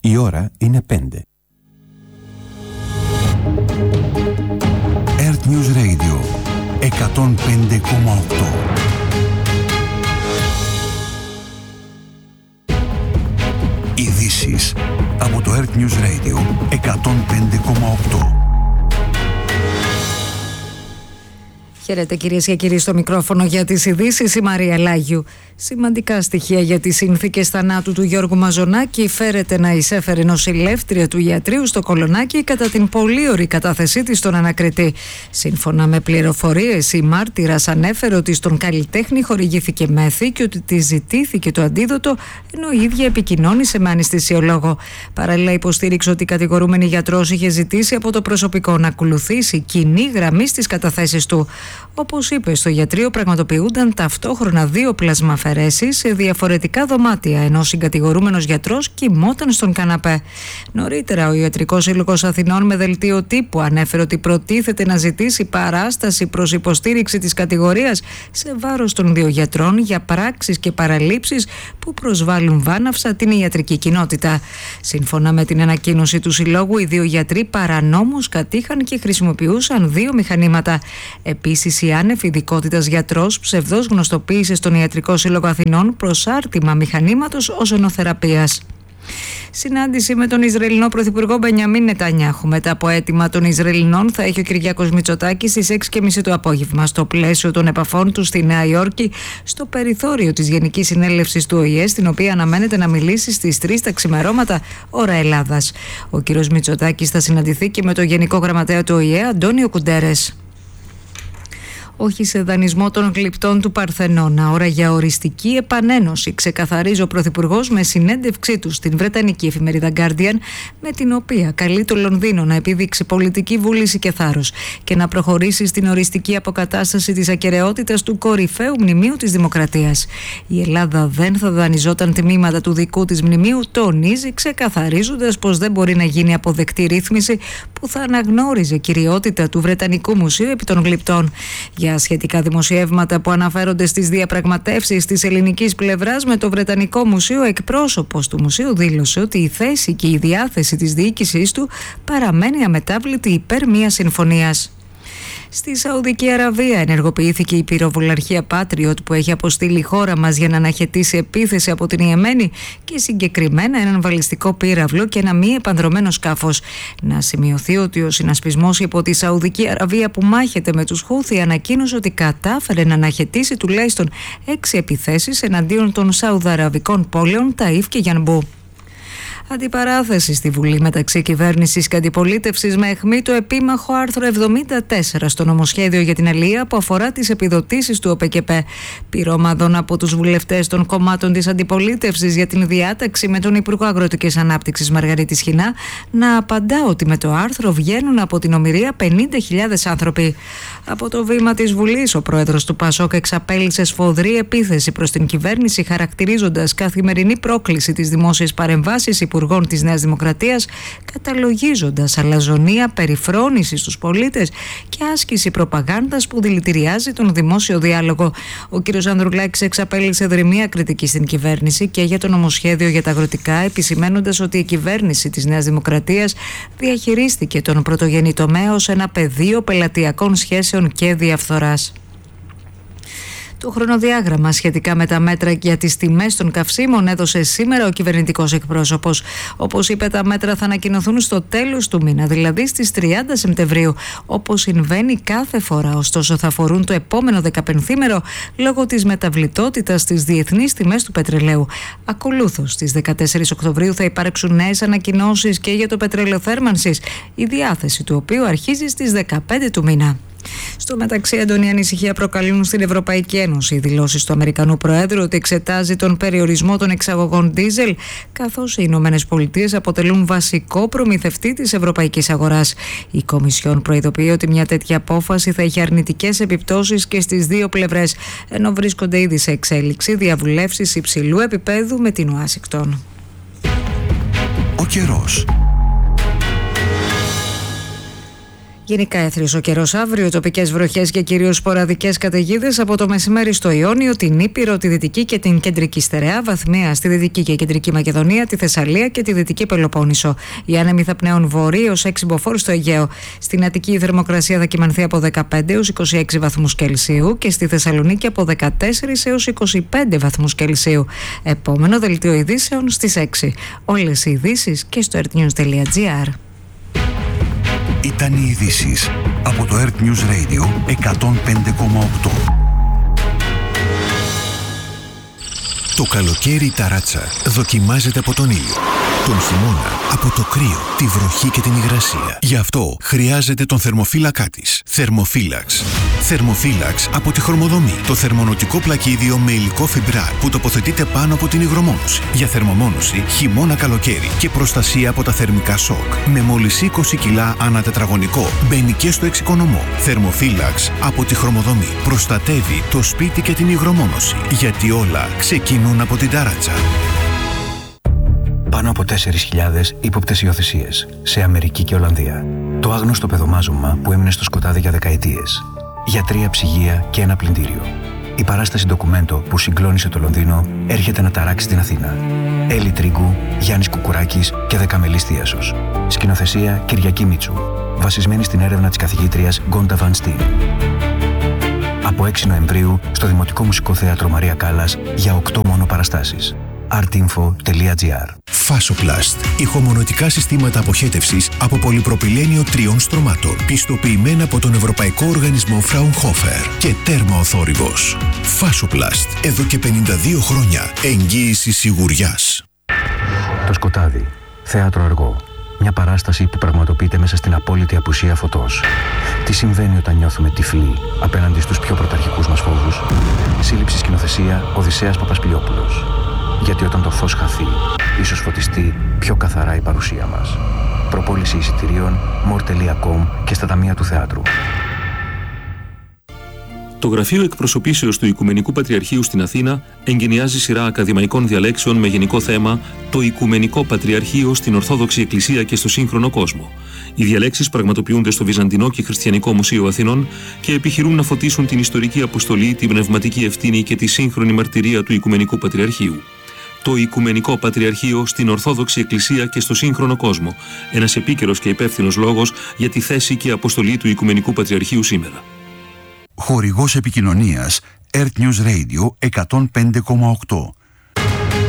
Η ώρα είναι 5. Earth News Radio 105,8. Ειδήσεις από το Earth News Radio 105,8. Χαίρετε κυρίες και κύριοι, στο μικρόφωνο για τις ειδήσεις η Μαρία Λάγιου. Σημαντικά στοιχεία για τις συνθήκες θανάτου του Γιώργου Μαζονάκη φέρεται να εισέφερε νοσηλεύτρια του ιατρείου στο Κολονάκι κατά την πολύωρη κατάθεσή της στον ανακριτή. Σύμφωνα με πληροφορίες, η μάρτυρας ανέφερε ότι στον καλλιτέχνη χορηγήθηκε μέθη και ότι της ζητήθηκε το αντίδοτο, ενώ η ίδια επικοινώνησε με αναισθησιολόγο. Παράλληλα, υποστήριξε ότι η κατηγορούμενη γιατρός είχε ζητήσει από το προσωπικό να ακολουθήσει κοινή γραμμή στις καταθέσεις του. Όπως είπε, στο ιατρείο πραγματοποιούνταν ταυτόχρονα 2 πλασμαφαιρέσεις σε διαφορετικά δωμάτια, ενώ ο συγκατηγορούμενος γιατρός κοιμόταν στον καναπέ. Νωρίτερα, ο Ιατρικός Σύλλογος Αθηνών με δελτίο τύπου ανέφερε ότι προτίθεται να ζητήσει παράσταση προς υποστήριξη της κατηγορίας σε βάρος των 2 γιατρών για πράξεις και παραλήψεις που προσβάλλουν βάναυσα την ιατρική κοινότητα. Σύμφωνα με την ανακοίνωση του Συλλόγου, οι 2 γιατροί παρανόμως κατήχαν και χρησιμοποιούσαν 2 μηχανήματα. Επίσης, η άνευ ειδικότητας γιατρός ψευδώς γνωστοποίησε στον Ιατρικό Σύλλογο Αθηνών προσάρτημα μηχανήματος οσονοθεραπείας. Συνάντηση με τον Ισραηλινό Πρωθυπουργό Μπενιαμίν Νετανιάχου. Μετά από αίτημα των Ισραηλινών, θα έχει ο Κυριάκος Μητσοτάκης στις 6:30 το απόγευμα, στο πλαίσιο των επαφών του στη Νέα Υόρκη, στο περιθώριο της Γενικής Συνέλευσης του ΟΗΕ, στην οποία αναμένεται να μιλήσει στις 3 τα ξημερώματα, ώρα Ελλάδας. Ο κ. Μητσοτάκης θα συναντηθεί και με τον Γενικό Γραμματέα του ΟΗΕ, Αντώνιο Κουντέρες. Όχι σε δανεισμό των γλυπτών του Παρθενώνα. Ώρα για οριστική επανένωση, ξεκαθαρίζει ο Πρωθυπουργός με συνέντευξή του στην βρετανική εφημερίδα Guardian, με την οποία καλεί το Λονδίνο να επιδείξει πολιτική βούληση και θάρρος και να προχωρήσει στην οριστική αποκατάσταση της ακεραιότητας του κορυφαίου μνημείου της Δημοκρατίας. Η Ελλάδα δεν θα δανειζόταν τμήματα του δικού της μνημείου, τονίζει, ξεκαθαρίζοντας πως δεν μπορεί να γίνει αποδεκτή ρύθμιση που θα αναγνώριζε κυριότητα του Βρετανικού Μουσείου επί των γλυπτών. Για σχετικά δημοσιεύματα που αναφέρονται στις διαπραγματεύσεις της ελληνικής πλευράς με το Βρετανικό Μουσείο, εκπρόσωπος του Μουσείου δήλωσε ότι η θέση και η διάθεση της διοίκησής του παραμένει αμετάβλητη υπέρ μιας συμφωνίας. Στη Σαουδική Αραβία ενεργοποιήθηκε η πυροβολαρχία Patriot που έχει αποστείλει η χώρα μας για να αναχαιτήσει επίθεση από την Ιεμένη και συγκεκριμένα έναν βαλιστικό πύραυλο και ένα μη επανδρωμένο σκάφος. Να σημειωθεί ότι ο συνασπισμός υπό τη Σαουδική Αραβία που μάχεται με τους Χούθι ανακοίνωσε ότι κατάφερε να αναχαιτήσει τουλάχιστον 6 επιθέσεις εναντίον των Σαουδαραβικών πόλεων Ταΐφ και Γιανμπού. Αντιπαράθεση στη Βουλή μεταξύ κυβέρνησης και αντιπολίτευσης με αιχμή το επίμαχο άρθρο 74 στο νομοσχέδιο για την αλληλεία που αφορά τις επιδοτήσεις του ΟΠΕΚΕΠΕ. Πυρομάδων από τους βουλευτές των κομμάτων της αντιπολίτευσης για την διάταξη με τον Υπουργό Αγροτικής Ανάπτυξης Μαργαρίτη Σχοινά να απαντά ότι με το άρθρο βγαίνουν από την ομηρία 50.000 άνθρωποι. Από το βήμα της Βουλής, ο πρόεδρος του ΠΑΣΟΚ εξαπέλυσε σφοδρή επίθεση προς την κυβέρνηση, χαρακτηρίζοντας καθημερινή πρόκληση της δημόσιας παρεμβάσης υπουργών της Νέας Δημοκρατίας, καταλογίζοντας αλαζονία, περιφρόνηση στους πολίτες και άσκηση προπαγάνδας που δηλητηριάζει τον δημόσιο διάλογο. Ο κ. Ανδρουλάκης εξαπέλυσε δρυμία κριτική στην κυβέρνηση και για το νομοσχέδιο για τα αγροτικά, επισημαίνοντας ότι η κυβέρνηση της Νέας Δημοκρατίας διαχειρίστηκε τον πρωτογενή τομέα ως ένα πεδίο πελατειακών σχέσεων και διαφθοράς. Το χρονοδιάγραμμα σχετικά με τα μέτρα για τις τιμές των καυσίμων έδωσε σήμερα ο κυβερνητικός εκπρόσωπος. Όπως είπε, τα μέτρα θα ανακοινωθούν στο τέλος του μήνα, δηλαδή στις 30 Σεπτεμβρίου, όπως συμβαίνει κάθε φορά. Ωστόσο, θα αφορούν το επόμενο 15μέρο λόγω της μεταβλητότητας στις διεθνείς τιμές του πετρελαίου. Ακολούθως, στις 14 Οκτωβρίου θα υπάρξουν νέες ανακοινώσεις και για το πετρέλαιο θέρμανσης, η διάθεση του οποίου αρχίζει στις 15 του μήνα. Στο μεταξύ, έντονη ανησυχία προκαλούν στην Ευρωπαϊκή Ένωση οι δηλώσεις του Αμερικανού Προέδρου ότι εξετάζει τον περιορισμό των εξαγωγών ντίζελ, καθώς οι Ηνωμένες Πολιτείες αποτελούν βασικό προμηθευτή της ευρωπαϊκής αγοράς. Η Κομισιόν προειδοποιεί ότι μια τέτοια απόφαση θα έχει αρνητικές επιπτώσεις και στις δύο πλευρές, ενώ βρίσκονται ήδη σε εξέλιξη διαβουλεύσεις υψηλού επίπεδου με την Ουάσιγκτον. Ο καιρός. Γενικά έθριος ο καιρός αύριο, τοπικές βροχές και κυρίως σποραδικές καταιγίδες από το μεσημέρι στο Ιόνιο, την Ήπειρο, τη Δυτική και την Κεντρική Στερεά, βαθμία στη Δυτική και Κεντρική Μακεδονία, τη Θεσσαλία και τη Δυτική Πελοπόννησο. Οι άνεμοι θα πνέουν βορείως 6 μποφόρ στο Αιγαίο. Στην Αττική η θερμοκρασία θα κυμανθεί από 15 έως 26 βαθμούς Κελσίου και στη Θεσσαλονίκη από 14 έως 25 βαθμούς Κελσίου. Επόμενο δελτίο ειδήσεων στις 6. Όλες οι ειδήσεις και στο earthnews.gr. Ήταν οι ειδήσεις από το Earth News Radio 105,8. Το καλοκαίρι η ταράτσα δοκιμάζεται από τον ήλιο. Τον χειμώνα από το κρύο, τη βροχή και την υγρασία. Γι' αυτό χρειάζεται τον θερμοφύλακά της. Θερμοφύλαξ. Θερμοφύλαξ από τη Χρωμοδομή. Το θερμονοτικό πλακίδιο με υλικό φιμπράρ που τοποθετείται πάνω από την υγρομόνωση. Για θερμομόνωση χειμώνα καλοκαίρι και προστασία από τα θερμικά σοκ. Με μόλις 20 κιλά ανά τετραγωνικό. Μπαίνει και στο εξοικονομό. Θερμοφύλαξ από τη Χρωμοδομή. Προστατεύει το σπίτι και την υγρομόνωση. Γιατί όλα ξεκινούν από την ταράτσα. Πάνω από 4.000 ύποπτες υιοθεσίες σε Αμερική και Ολλανδία. Το άγνωστο παιδομάζωμα που έμεινε στο σκοτάδι για δεκαετίες. Γιατρία, ψυγεία και ένα πλυντήριο. Η παράσταση ντοκουμέντο που συγκλώνησε το Λονδίνο έρχεται να ταράξει την Αθήνα. Έλλη Τρίγκου, Γιάννης Κουκουράκης και Δεκαμελής Θίασος. Σκηνοθεσία Κυριακή Μίτσου. Βασισμένη στην έρευνα της καθηγήτριας Γκόντα Βαν Στιν. Από 6 Νοεμβρίου στο Δημοτικό Μουσικό Θέατρο Μαρία Κάλλας για 8 μόνο παραστάσεις. artinfo.gr. Φάσοπλαστ. Ηχομονωτικά συστήματα αποχέτευσης από πολυπροπυλένιο 3 στρωμάτων. Πιστοποιημένα από τον Ευρωπαϊκό Οργανισμό Fraunhofer και τέρμα ο θόρυβος. Φάσοπλαστ. Εδώ και 52 χρόνια. Εγγύηση σιγουριάς. Το σκοτάδι. Θέατρο αργό. Μια παράσταση που πραγματοποιείται μέσα στην απόλυτη απουσία φωτός. Τι συμβαίνει όταν νιώθουμε τυφλοί απέναντι στους πιο πρωταρχικούς μας φόβους. Σύλληψη σκηνοθεσία Οδυσσέας Παπασπηλιόπουλος. Γιατί όταν το φως χαθεί, ίσως φωτιστεί πιο καθαρά η παρουσία μας. Προπόληση εισιτηρίων more.com και στα ταμεία του θεάτρου. Το Γραφείο Εκπροσωπήσεως του Οικουμενικού Πατριαρχείου στην Αθήνα εγκαινιάζει σειρά ακαδημαϊκών διαλέξεων με γενικό θέμα «Το Οικουμενικό Πατριαρχείο στην Ορθόδοξη Εκκλησία και στο σύγχρονο κόσμο». Οι διαλέξεις πραγματοποιούνται στο Βυζαντινό και Χριστιανικό Μουσείο Αθηνών και επιχειρούν να φωτίσουν την ιστορική αποστολή, την πνευματική ευθύνη και τη σύγχρονη μαρτυρία του Οικουμενικού Πατριαρχείου. Το Οικουμενικό Πατριαρχείο στην Ορθόδοξη Εκκλησία και στο σύγχρονο κόσμο. Ένας επίκαιρος και υπεύθυνος λόγος για τη θέση και αποστολή του Οικουμενικού Πατριαρχείου σήμερα. Χορηγός επικοινωνίας Earth News Radio 105,8.